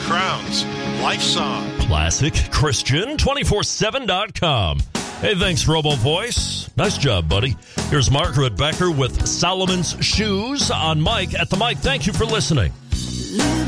Crowns, Life Song. Classic Christian 247.com. Hey, thanks, Robo Voice. Nice job, buddy. Here's Margaret Becker with Solomon's Shoes on Mike at the mic. Thank you for listening.